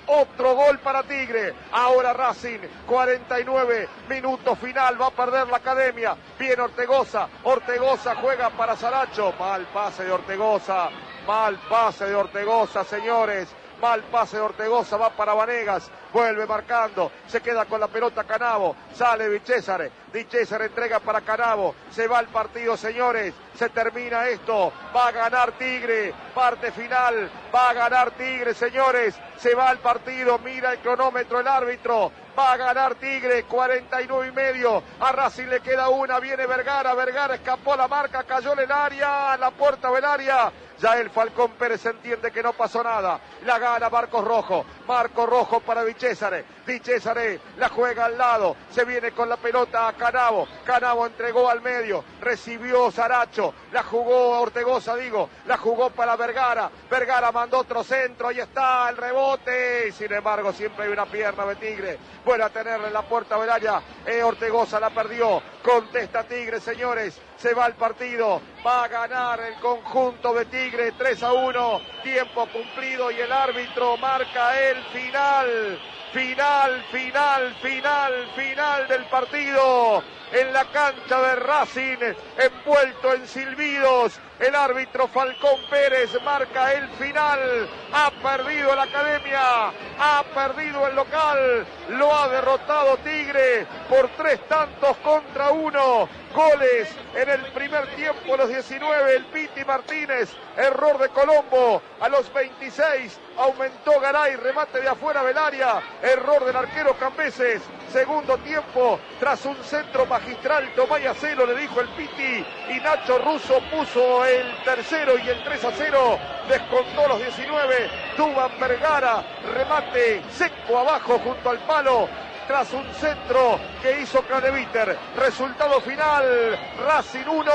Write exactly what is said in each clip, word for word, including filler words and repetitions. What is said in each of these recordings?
Otro gol para Tigre. Ahora Racing, cuarenta y nueve minutos final. Va a perder la Academia. Viene Ortegoza. Ortegoza juega para Saracho. Mal pase de Ortegoza. Mal pase de Ortegoza, señores. Mal pase de Ortegoza, va para Vanegas, vuelve marcando, se queda con la pelota Canavo, sale Di Césare, Di Césare entrega para Canavo, se va el partido, señores, se termina esto, va a ganar Tigre, parte final, va a ganar Tigre, señores, se va el partido, mira el cronómetro el árbitro, va a ganar Tigre, cuarenta y nueve y medio, a Racing le queda una, viene Vergara, Vergara escapó la marca, cayó en el área, la puerta del área, ya el Falcón Pérez entiende que no pasó nada, la gana Marcos Rojo, Marcos Rojo para Di Césare, Di Césare la juega al lado, se viene con la pelota a Canavo, Canavo entregó al medio, recibió Saracho, la jugó Ortegoza, digo, la jugó para Vergara, Vergara mandó otro centro, ahí está el rebote, sin embargo siempre hay una pierna de Tigre, vuelve a tenerla en la puerta del área, eh, Ortegoza la perdió, contesta Tigre, señores, se va el partido, va a ganar el conjunto de Tigre, tres a uno, tiempo cumplido y el árbitro marca el final, final, final, final, final del partido, en la cancha de Racing, envuelto en silbidos, el árbitro Falcón Pérez marca el final, ha perdido la Academia, ha perdido el local, lo ha derrotado Tigre por tres tantos contra uno, goles en el primer tiempo, los diecinueve, el Piti Martínez, error de Colombo, a los veintiséis aumentó Garay, remate de afuera del área, error del arquero Cambeses, segundo tiempo, tras un centro magistral, Tomaya Celo le dijo el Piti, y Nacho Russo puso el tercero y el tres a cero, descontó los diecinueve, Duván Vergara, remate seco abajo junto al palo, tras un centro que hizo Craneviter. Resultado final, Racing uno,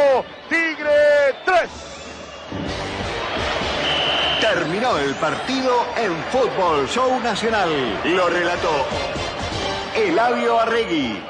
Tigre tres. Terminó el partido en Fútbol Show Nacional. Lo relató Eladio Arregui.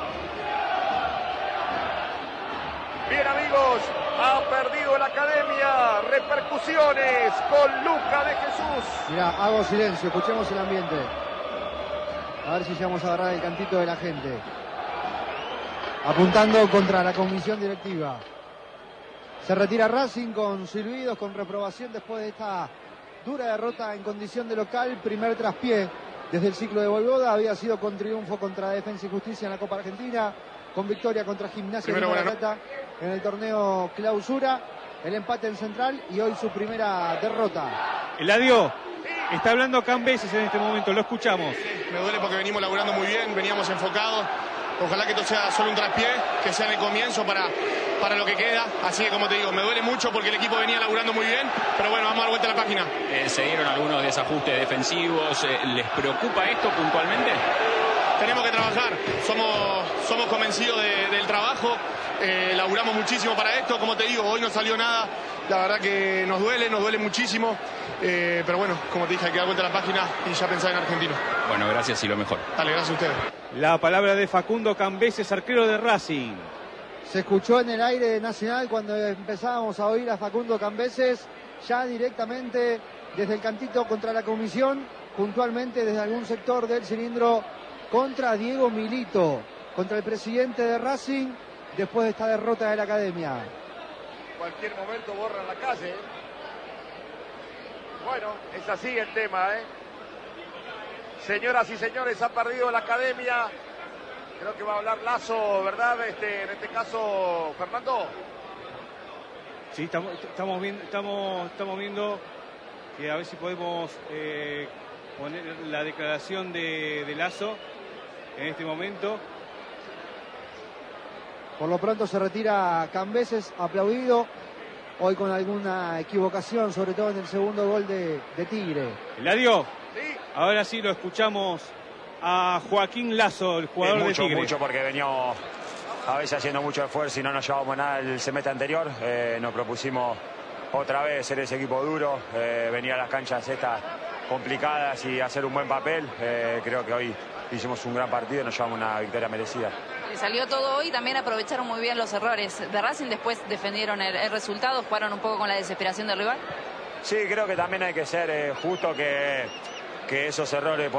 Bien, amigos, ha perdido la Academia. Repercusiones con Luca de Jesús. Mirá, hago silencio, escuchemos el ambiente. A ver si llegamos a agarrar el cantito de la gente. Apuntando contra la comisión directiva. Se retira Racing con silbidos, con reprobación después de esta dura derrota en condición de local. Primer traspié desde el ciclo de Voivoda. Había sido con triunfo contra Defensa y Justicia en la Copa Argentina. Con victoria contra Gimnasia de Maracata en el torneo Clausura. El empate en Central y hoy su primera derrota. Eladio, está hablando Cambeses en este momento, lo escuchamos. Me duele porque venimos laburando muy bien, veníamos enfocados. Ojalá que esto sea solo un traspié, que sea en el comienzo para, para lo que queda. Así que, como te digo, me duele mucho porque el equipo venía laburando muy bien. Pero bueno, vamos a dar vuelta a la página. Eh, ¿Se dieron algunos desajustes defensivos? Eh, ¿Les preocupa esto puntualmente? Tenemos que trabajar. Somos, somos convencidos de, del trabajo. Eh, laburamos muchísimo para esto. Como te digo, hoy no salió nada. La verdad que nos duele, nos duele muchísimo. Eh, pero bueno, como te dije, hay que dar vuelta a la página y ya pensar en argentino. Bueno, gracias y lo mejor. Dale, gracias a ustedes. La palabra de Facundo Cambeses, arquero de Racing. Se escuchó en el aire de Nacional cuando empezábamos a oír a Facundo Cambeses, ya directamente desde el cantito contra la comisión, puntualmente desde algún sector del cilindro contra Diego Milito, contra el presidente de Racing, después de esta derrota de la Academia. En cualquier momento borran la calle. Bueno, es así el tema, ¿eh? Señoras y señores, ha perdido la Academia. Creo que va a hablar Lazo, ¿verdad? Este, en este caso, Fernando. Sí, estamos, estamos, viendo, estamos, estamos viendo que a ver si podemos eh, poner la declaración de, de Lazo en este momento. Por lo pronto se retira Cambeses, aplaudido. Hoy con alguna equivocación, sobre todo en el segundo gol de, de Tigre. Eladio, sí. Ahora sí lo escuchamos a Joaquín Lazo, el jugador sí, mucho, de Tigre. Mucho, porque veníamos a veces haciendo mucho esfuerzo y no nos llevábamos nada el semestre anterior. Eh, nos propusimos otra vez ser ese equipo duro, eh, venir a las canchas estas complicadas y hacer un buen papel. Eh, creo que hoy hicimos un gran partido y nos llevamos una victoria merecida. Le salió todo hoy, también aprovecharon muy bien los errores de Racing, después defendieron el, el resultado, jugaron un poco con la desesperación del rival. Sí, creo que también hay que ser eh, justo que, que esos errores